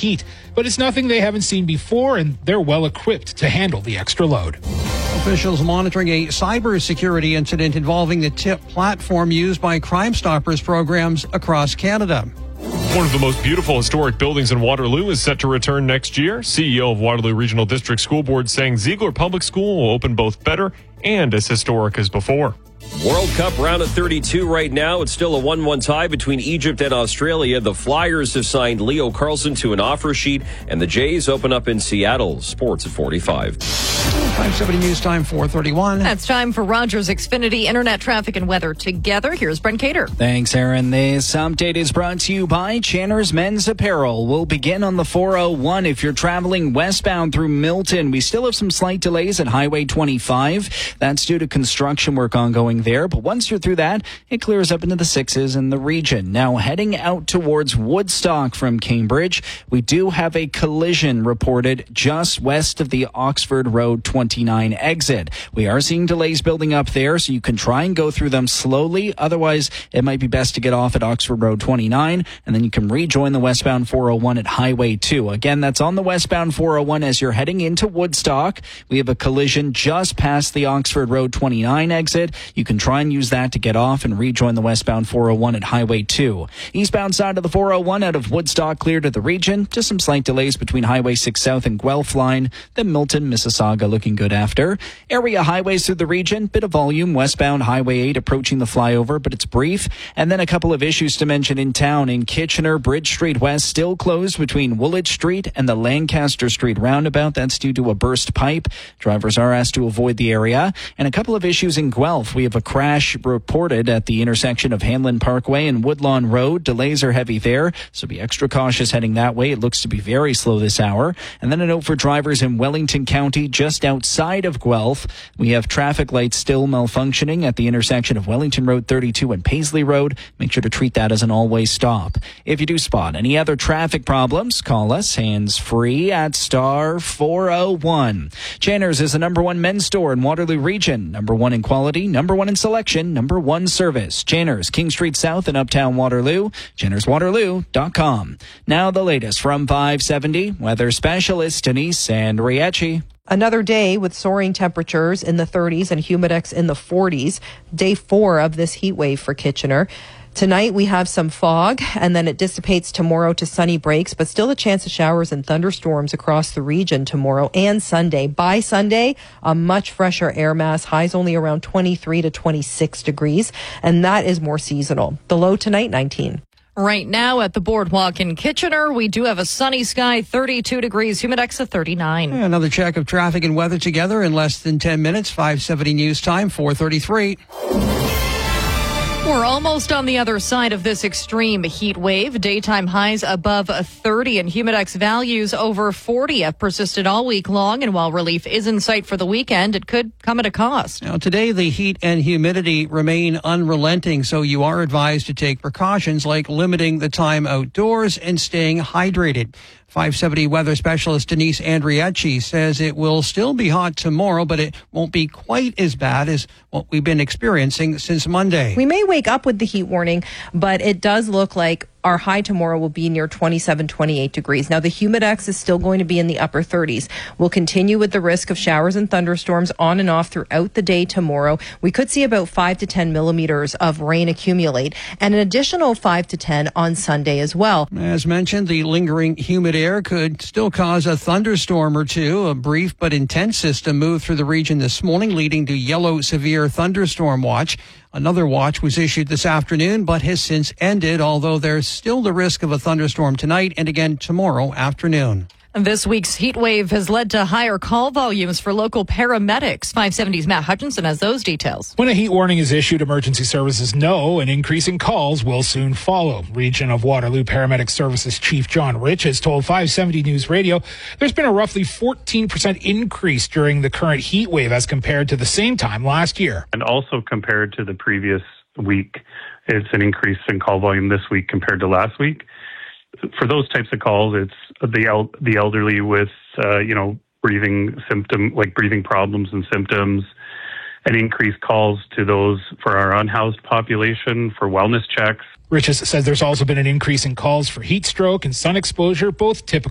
heat. But it's nothing they haven't seen before, and they're well equipped to handle the extra load. Officials monitoring a cybersecurity incident involving the TIP platform used by Crime Stoppers programs across Canada. One of the most beautiful historic buildings in Waterloo is set to return next year. CEO of Waterloo Regional District School Board saying Ziegler Public School will open both better and as historic as before. World Cup round of 32 right now. It's still a 1-1 tie between Egypt and Australia. The Flyers have signed Leo Carlson to an offer sheet, and the Jays open up in Seattle. Sports at 45. 570 News Time, 4:31. That's time for Rogers Xfinity Internet Traffic and Weather Together. Here's Brent Cater. Thanks, Aaron. This update is brought to you by Channer's Men's Apparel. We'll begin on the 401 if you're traveling westbound through Milton. We still have some slight delays at Highway 25. That's due to construction work ongoing there, but once you're through that, it clears up into the 6s in the region. Now, heading out towards Woodstock from Cambridge, we do have a collision reported just west of the Oxford Road 29 exit. We are seeing delays building up there, so you can try and go through them slowly. Otherwise, it might be best to get off at Oxford Road 29, and then you can rejoin the westbound 401 at Highway 2. Again, that's on the westbound 401 as you're heading into Woodstock. We have a collision just past the Oxford Road 29 exit. You can try and use that to get off and rejoin the westbound 401 at Highway 2. Eastbound side of the 401 out of Woodstock clear to the region. Just some slight delays between Highway 6 South and Guelph line. Then Milton, Mississauga looking good after. Area highways through the region. Bit of volume westbound Highway 8 approaching the flyover, but it's brief. And then a couple of issues to mention in town. In Kitchener, Bridge Street West still closed between Woolwich Street and the Lancaster Street roundabout. That's due to a burst pipe. Drivers are asked to avoid the area. And a couple of issues in Guelph. We have a crash reported at the intersection of Hanlon Parkway and Woodlawn Road. Delays are heavy there, so be extra cautious heading that way. It looks to be very slow this hour. And then a note for drivers in Wellington County, just outside of Guelph. We have traffic lights still malfunctioning at the intersection of Wellington Road 32 and Paisley Road. Make sure to treat that as an always stop. If you do spot any other traffic problems, call us hands-free at star 401. Channer's is the #1 men's store in Waterloo Region. #1 in quality, #1 in selection, #1 service. Channer's, King Street South in Uptown Waterloo. ChannersWaterloo.com. Now the latest from 570. Weather specialist Denise Andriecci. Another day with soaring temperatures in the 30s and humidex in the 40s. Day 4 of this heat wave for Kitchener. Tonight we have some fog, and then it dissipates tomorrow to sunny breaks, but still a chance of showers and thunderstorms across the region tomorrow and Sunday. By Sunday, a much fresher air mass, highs only around 23 to 26 degrees, and that is more seasonal. The low tonight, 19. Right now at the Boardwalk in Kitchener, we do have a sunny sky, 32 degrees, humidex at 39. Another check of traffic and weather together in less than 10 minutes. 570 News Time, 4:33. We're almost on the other side of this extreme heat wave. Daytime highs above 30 and humidex values over 40 have persisted all week long. And while relief is in sight for the weekend, it could come at a cost. Now, today, the heat and humidity remain unrelenting, so you are advised to take precautions like limiting the time outdoors and staying hydrated. 570 weather specialist Denise Andriecci says it will still be hot tomorrow, but it won't be quite as bad as what we've been experiencing since Monday. We may wake up with the heat warning, but it does look like our high tomorrow will be near 27, 28 degrees. Now, the humidex is still going to be in the upper 30s. We'll continue with the risk of showers and thunderstorms on and off throughout the day tomorrow. We could see about 5 to 10 millimeters of rain accumulate, and an additional 5 to 10 on Sunday as well. As mentioned, the lingering humid air could still cause a thunderstorm or two. A brief but intense system moved through the region this morning, leading to yellow severe thunderstorm watch. Another watch was issued this afternoon, but has since ended, although there's still the risk of a thunderstorm tonight and again tomorrow afternoon. This week's heat wave has led to higher call volumes for local paramedics. 570's Matt Hutchinson has those details. When a heat warning is issued, emergency services know an increase in calls will soon follow. Region of Waterloo Paramedic Services Chief John Rich has told 570 News Radio there's been a roughly 14% increase during the current heat wave as compared to the same time last year. And also compared to the previous week, it's an increase in call volume this week compared to last week. For those types of calls, it's the elderly with, breathing problems and symptoms, and increased calls to those for our unhoused population for wellness checks. Richard says there's also been an increase in calls for heat stroke and sun exposure, both typical